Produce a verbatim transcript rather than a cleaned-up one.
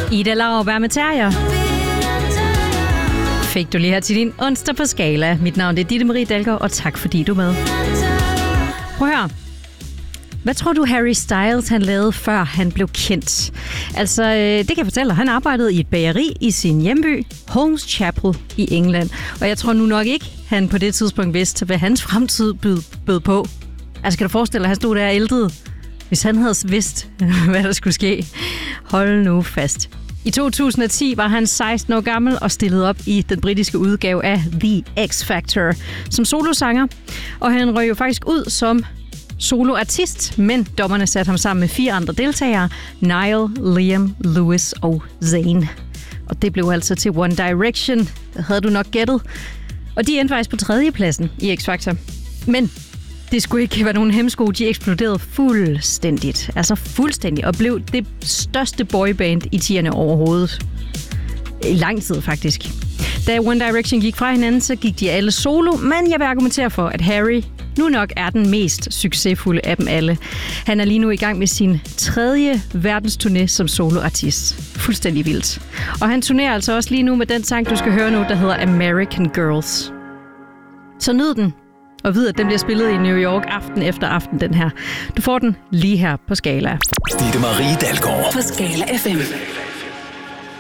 Ida Lauerberg med Terrier. Fik du lige her til din onsdag på Skala. Mit navn er Ditte Marie Dalgaard, og tak fordi du er med. Prøv at høre. Hvad tror du, Harry Styles han lavede, før han blev kendt? Altså, det kan jeg fortælle dig. Han arbejdede i et bageri i sin hjemby, Holmes Chapel i England. Og jeg tror nu nok ikke, han på det tidspunkt vidste, hvad hans fremtid bød, bød på. Altså, kan du forestille dig, at han stod der og æltede, hvis han havde vidst, hvad der skulle ske? Hold nu fast. I to tusind og ti var han seksten år gammel og stillede op i den britiske udgave af The X Factor som solosanger. Og han røg jo faktisk ud som soloartist, men dommerne satte ham sammen med fire andre deltagere, Niall, Liam, Lewis og Zayn. Og det blev altså til One Direction, det havde du nok gættet. Og de endte faktisk på tredjepladsen i X Factor. Men det skulle ikke være nogen hemsko, de eksploderede fuldstændigt. Altså fuldstændigt, og blev det største boyband i tierne overhovedet. I lang tid faktisk. Da One Direction gik fra hinanden, så gik de alle solo, men jeg vil argumentere for, at Harry nu nok er den mest succesfulde af dem alle. Han er lige nu i gang med sin tredje verdensturné som soloartist. Fuldstændig vildt. Og han turnerer altså også lige nu med den sang, du skal høre nu, der hedder American Girls. Så nyd den, og vid, at den bliver spillet i New York aften efter aften, den her. Du får den lige her på Skala. Ditte Marie Dalgaard på Skala F M.